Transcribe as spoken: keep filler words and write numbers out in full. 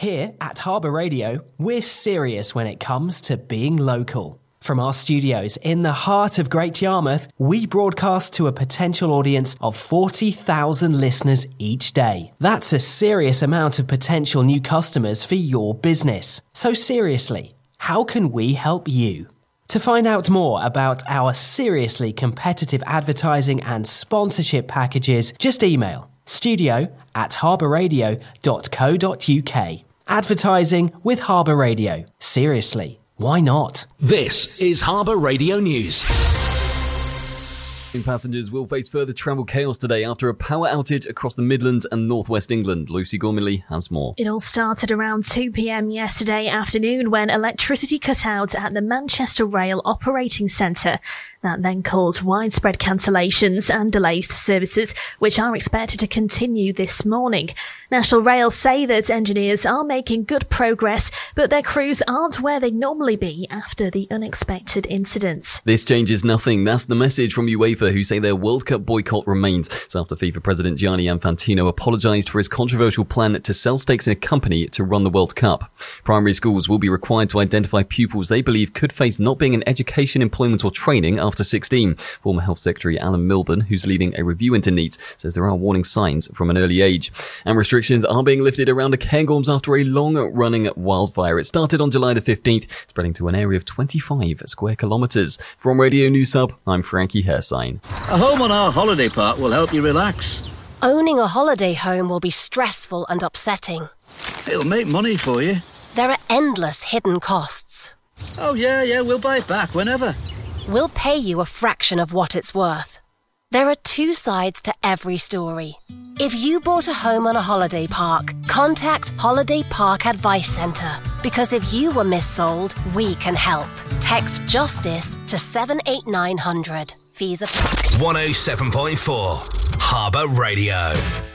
Here at Harbour Radio, we're serious when it comes to being local. From our studios in the heart of Great Yarmouth, we broadcast to a potential audience of forty thousand listeners each day. That's a serious amount of potential new customers for your business. So seriously, how can we help you? To find out more about our seriously competitive advertising and sponsorship packages, just email studio at harbourradio dot co dot uk. Advertising with Harbour Radio. Seriously, why not? This is Harbour Radio News. Passengers will face further travel chaos today after a power outage across the Midlands and North West England. Lucy Gormley has more. It all started around two p.m. yesterday afternoon when electricity cut out at the Manchester Rail Operating Centre. That then caused widespread cancellations and delays to services, which are expected to continue this morning. National Rail say that engineers are making good progress, but their crews aren't where they'd normally be after the unexpected incident. This changes nothing. That's the message from UEFA, who say their World Cup boycott remains. It's after FIFA President Gianni Infantino apologised for his controversial plan to sell stakes in a company to run the World Cup. Primary schools will be required to identify pupils they believe could face not being in education, employment or training after sixteen. Former Health Secretary Alan Milburn, who's leading a review into NEET, says there are warning signs from an early age. And restrictions are being lifted around the Cairngorms after a long-running wildfire. It started on July the fifteenth, spreading to an area of twenty-five square kilometres. From Radio News Hub, I'm Frankie Hersign. A home on our holiday park will help you relax. Owning a holiday home will be stressful and upsetting. It'll make money for you. There are endless hidden costs. Oh yeah, yeah, we'll buy it back whenever. We'll pay you a fraction of what it's worth. There are two sides to every story. If you bought a home on a holiday park, contact Holiday Park Advice Centre. Because if you were missold, we can help. Text JUSTICE to seven eight nine hundred. Fees apply. one oh seven point four Harbour Radio.